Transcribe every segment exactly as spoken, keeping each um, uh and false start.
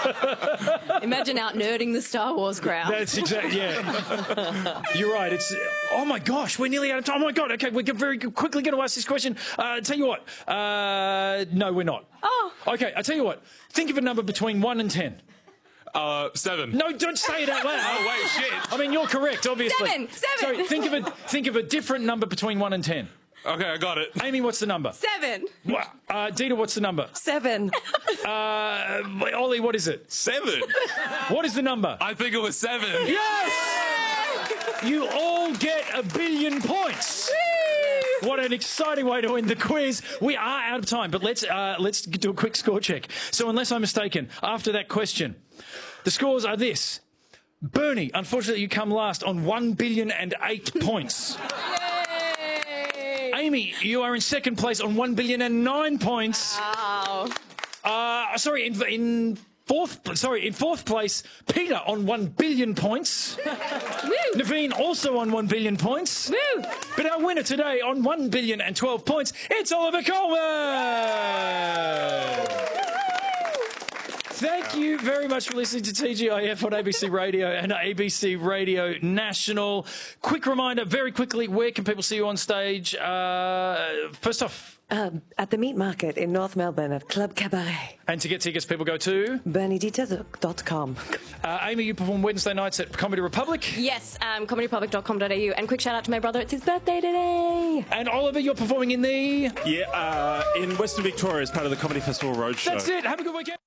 Imagine out nerding the Star Wars crowd. That's exactly, yeah. You're right. It's, oh my gosh, we're nearly out of time. Oh my God, okay, we're very quickly going to ask this question. Uh, tell you what, uh, no, we're not. Oh. Okay, I tell you what, think of a number between one and ten. Uh, seven. No, don't say it out loud. Oh, wait, shit. I mean, you're correct, obviously. Seven, seven. Sorry, think of a, think of a different number between one and ten. Okay, I got it. Amy, what's the number? Seven. What? Uh, Dita, what's the number? Seven. Uh, Ollie, what is it? Seven. What is the number? I think it was seven. Yes! You all get a billion points. What an exciting way to end the quiz. We are out of time, but let's uh, let's do a quick score check. So unless I'm mistaken, after that question, the scores are this. Bernie, unfortunately, you come last on one billion and eight points. Yay! Amy, you are in second place on one billion and nine points. Wow. Uh, sorry, in, in fourth, sorry, in fourth place, Peter on one billion points. Woo! Naveen also on one billion points. Woo! But our winner today on one billion and twelve points, it's Oliver Coleman. Thank you very much for listening to T G I F on A B C Radio and A B C Radio National. Quick reminder, very quickly, where can people see you on stage? Uh, first off, Um, at the Meat Market in North Melbourne at Club Cabaret. and to get tickets, people go to bernie dita dot com. uh, Amy. You perform Wednesday nights at Comedy Republic. Yes, um, comedy republic dot com dot a u. And quick shout out to my brother, it's his birthday today. And Oliver, you're performing in the... Yeah, uh, in Western Victoria as part of the Comedy Festival Roadshow. That's it. Have a good weekend.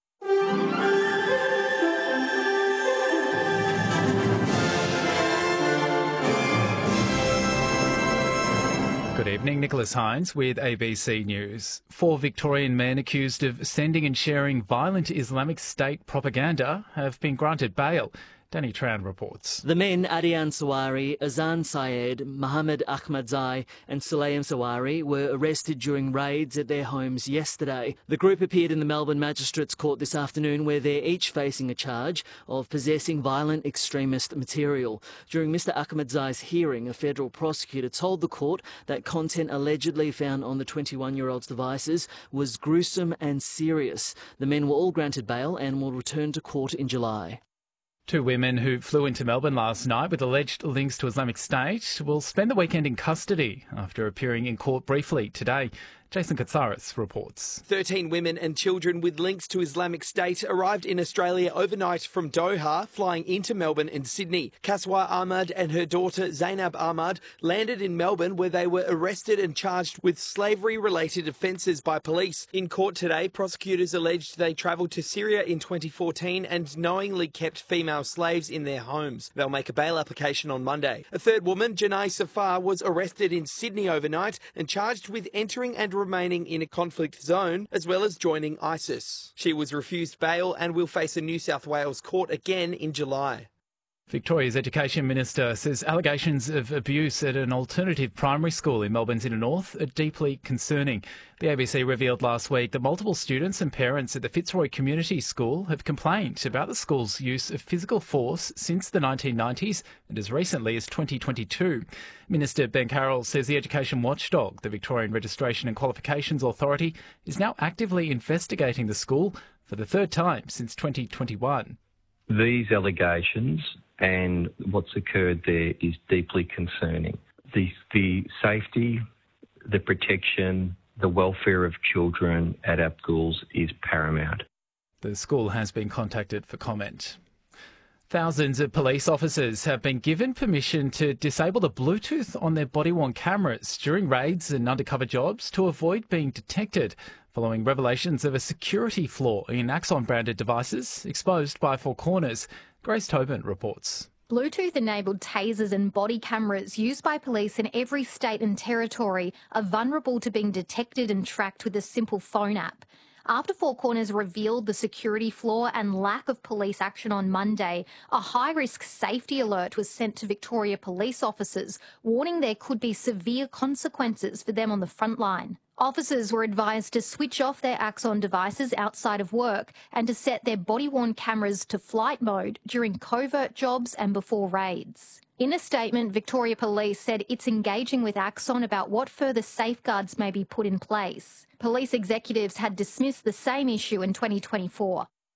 Good evening, Nicholas Hines with A B C News. Four Victorian men accused of sending and sharing violent Islamic State propaganda have been granted bail. Danny Tran reports. The men, Adian Sawari, Azan Syed, Mohammed Ahmadzai and Sulaim Sawari, were arrested during raids at their homes yesterday. The group appeared in the Melbourne Magistrates Court this afternoon, where they're each facing a charge of possessing violent extremist material. During Mr Ahmadzai's hearing, a federal prosecutor told the court that content allegedly found on the twenty-one-year-old's devices was gruesome and serious. The men were all granted bail and will return to court in July. Two women who flew into Melbourne last night with alleged links to Islamic State will spend the weekend in custody after appearing in court briefly today. Jason Katsaris reports. thirteen women and children with links to Islamic State arrived in Australia overnight from Doha, flying into Melbourne and Sydney. Kaswa Ahmad and her daughter Zainab Ahmad landed in Melbourne, where they were arrested and charged with slavery-related offences by police. In court today, prosecutors alleged they travelled to Syria in twenty fourteen and knowingly kept female slaves in their homes. They'll make a bail application on Monday. A third woman, Janai Safar, was arrested in Sydney overnight and charged with entering and remaining in a conflict zone, as well as joining ISIS. She was refused bail and will face a New South Wales court again in July. Victoria's Education Minister says allegations of abuse at an alternative primary school in Melbourne's inner north are deeply concerning. The A B C revealed last week that multiple students and parents at the Fitzroy Community School have complained about the school's use of physical force since the nineteen nineties and as recently as twenty twenty-two. Minister Ben Carroll says the education watchdog, the Victorian Registration and Qualifications Authority, is now actively investigating the school for the third time since twenty twenty-one. These allegations and what's occurred there is deeply concerning. The, the safety, the protection, the welfare of children at our schools is paramount. The school has been contacted for comment. Thousands of police officers have been given permission to disable the Bluetooth on their body-worn cameras during raids and undercover jobs to avoid being detected, following revelations of a security flaw in Axon-branded devices exposed by Four Corners. Grace Tobin reports. Bluetooth-enabled tasers and body cameras used by police in every state and territory are vulnerable to being detected and tracked with a simple phone app. After Four Corners revealed the security flaw and lack of police action on Monday, a high-risk safety alert was sent to Victoria police officers, warning there could be severe consequences for them on the front line. Officers were advised to switch off their Axon devices outside of work and to set their body-worn cameras to flight mode during covert jobs and before raids. In a statement, Victoria Police said it's engaging with Axon about what further safeguards may be put in place. Police executives had dismissed the same issue in twenty twenty-four.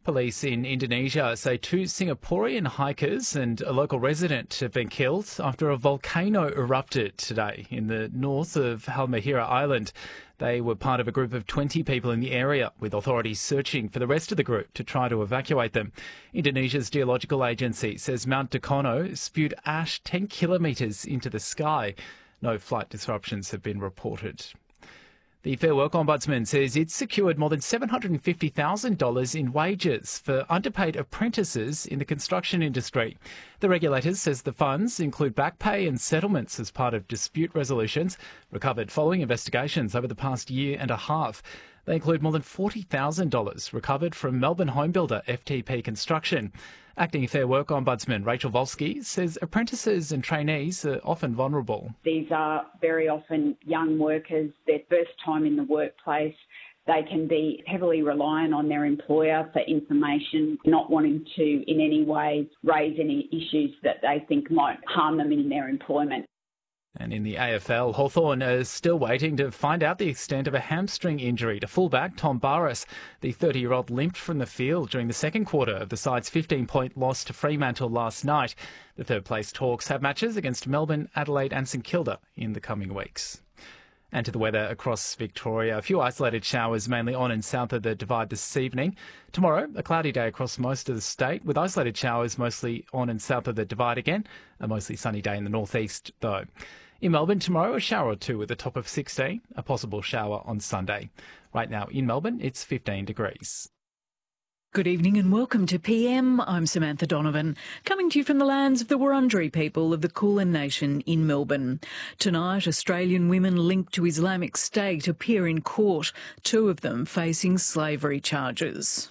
Police in Indonesia say two Singaporean hikers and a local resident have been killed after a volcano erupted today in the north of Halmahera Island. They were part of a group of twenty people in the area, with authorities searching for the rest of the group to try to evacuate them. Indonesia's geological agency says Mount Dukono spewed ash ten kilometres into the sky. No flight disruptions have been reported. The Fair Work Ombudsman says it's secured more than seven hundred fifty thousand dollars in wages for underpaid apprentices in the construction industry. The regulator says the funds include back pay and settlements as part of dispute resolutions recovered following investigations over the past year and a half. They include more than forty thousand dollars recovered from Melbourne homebuilder F T P Construction. Acting Fair Work Ombudsman Rachel Volsky says apprentices and trainees are often vulnerable. These are very often young workers, their first time in the workplace. They can be heavily reliant on their employer for information, not wanting to in any way raise any issues that they think might harm them in their employment. And in the A F L, Hawthorn is still waiting to find out the extent of a hamstring injury to fullback Tom Barras. The thirty-year-old limped from the field during the second quarter of the side's fifteen-point loss to Fremantle last night. The third-place Hawks have matches against Melbourne, Adelaide and St Kilda in the coming weeks. And to the weather across Victoria. A few isolated showers mainly on and south of the Divide this evening. Tomorrow, a cloudy day across most of the state, with isolated showers mostly on and south of the Divide again. A mostly sunny day in the northeast, though. In Melbourne tomorrow, a shower or two with a top of sixteen. A possible shower on Sunday. Right now in Melbourne, it's fifteen degrees. Good evening and welcome to P M. I'm Samantha Donovan, coming to you from the lands of the Wurundjeri people of the Kulin Nation in Melbourne. Tonight, Australian women linked to Islamic State appear in court, two of them facing slavery charges.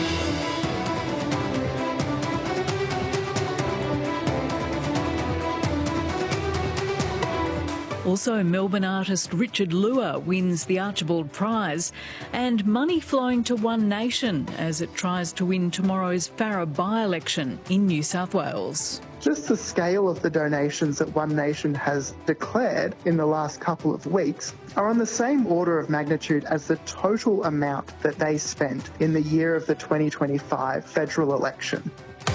Also, Melbourne artist Richard Lua wins the Archibald Prize, and money flowing to One Nation as it tries to win tomorrow's Farrer by-election in New South Wales. Just the scale of the donations that One Nation has declared in the last couple of weeks are on the same order of magnitude as the total amount that they spent in the year of the twenty twenty-five federal election.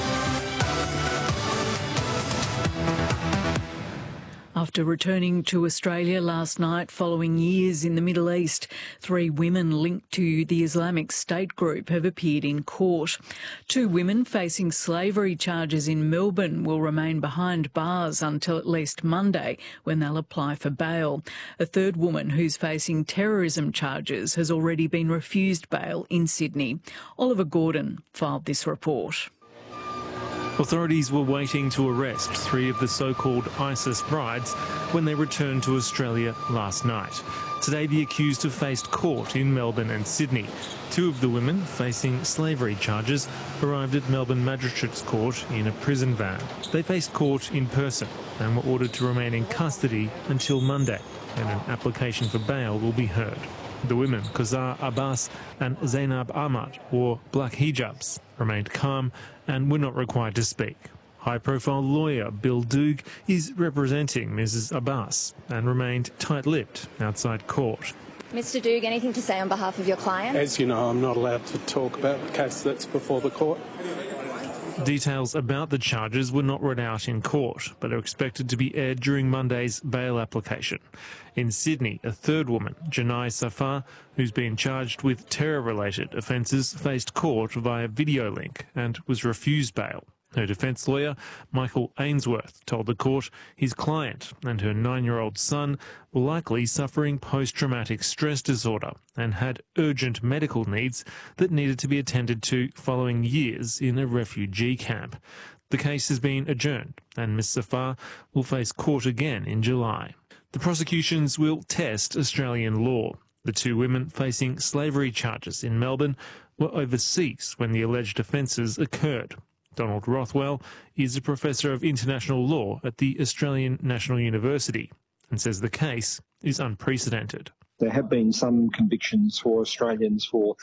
After returning to Australia last night following years in the Middle East, three women linked to the Islamic State group have appeared in court. Two women facing slavery charges in Melbourne will remain behind bars until at least Monday, when they'll apply for bail. A third woman who's facing terrorism charges has already been refused bail in Sydney. Oliver Gordon filed this report. Authorities were waiting to arrest three of the so-called ISIS brides when they returned to Australia last night. Today the accused have faced court in Melbourne and Sydney. Two of the women facing slavery charges arrived at Melbourne Magistrates Court in a prison van. They faced court in person and were ordered to remain in custody until Monday, and an application for bail will be heard. The women, Kazar Abbas and Zainab Ahmad, wore black hijabs, remained calm and were not required to speak. High-profile lawyer Bill Doog is representing Missus Abbas and remained tight-lipped outside court. Mister Doog, anything to say on behalf of your client? As you know, I'm not allowed to talk about the case that's before the court. Details about the charges were not read out in court, but are expected to be aired during Monday's bail application. In Sydney, a third woman, Janai Safar, who's been charged with terror-related offences, faced court via video link and was refused bail. Her defence lawyer, Michael Ainsworth, told the court his client and her nine-year-old son were likely suffering post-traumatic stress disorder and had urgent medical needs that needed to be attended to following years in a refugee camp. The case has been adjourned and Miz Safar will face court again in July. The prosecutions will test Australian law. The two women facing slavery charges in Melbourne were overseas when the alleged offences occurred. Donald Rothwell is a professor of international law at the Australian National University and says the case is unprecedented. There have been some convictions for Australians for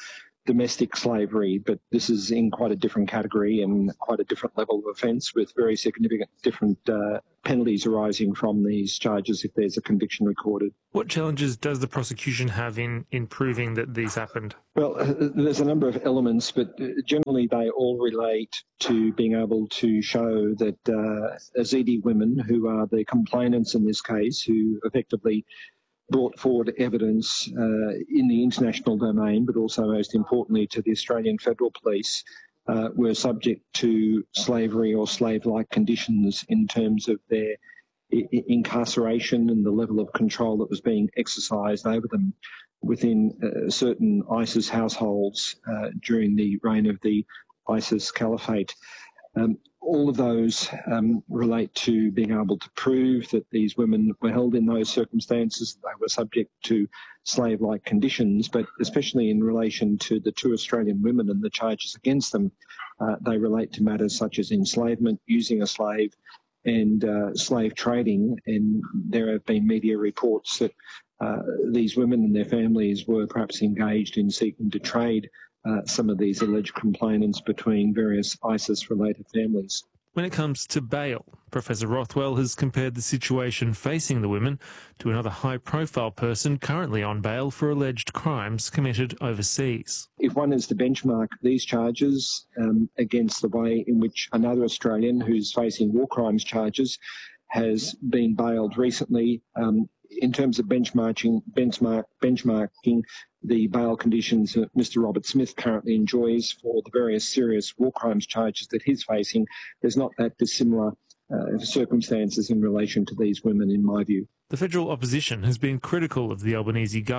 domestic slavery, but this is in quite a different category and quite a different level of offence with very significant different uh, penalties arising from these charges if there's a conviction recorded. What challenges does the prosecution have in, in proving that these happened? Well, uh, there's a number of elements, but generally they all relate to being able to show that uh, Yazidi women, who are the complainants in this case, who effectively brought forward evidence uh, in the international domain, but also most importantly to the Australian Federal Police, uh, were subject to slavery or slave-like conditions in terms of their I- incarceration and the level of control that was being exercised over them within uh, certain ISIS households uh, during the reign of the ISIS Caliphate. Um, all of those um, relate to being able to prove that these women were held in those circumstances, they were subject to slave-like conditions, but especially in relation to the two Australian women and the charges against them, uh, they relate to matters such as enslavement, using a slave, and uh, slave trading. And there have been media reports that uh, these women and their families were perhaps engaged in seeking to trade Uh, some of these alleged complainants between various ISIS-related families. When it comes to bail, Professor Rothwell has compared the situation facing the women to another high-profile person currently on bail for alleged crimes committed overseas. If one is to benchmark these charges um, against the way in which another Australian who's facing war crimes charges has been bailed recently, um, in terms of benchmarking, benchmark, benchmarking the bail conditions that Mister Robert Smith currently enjoys for the various serious war crimes charges that he's facing, there's not that dissimilar uh, circumstances in relation to these women, in my view. The federal opposition has been critical of the Albanese government